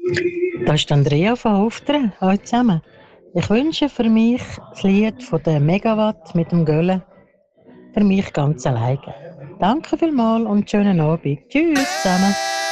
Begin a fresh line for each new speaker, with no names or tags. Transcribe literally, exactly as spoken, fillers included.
Das ist Andrea von Hofteren. Hallo zusammen. Ich wünsche für mich das Lied von der Megawatt mit dem Göllen. Für mich ganz alleine. Danke vielmals und schönen Abend. Tschüss zusammen.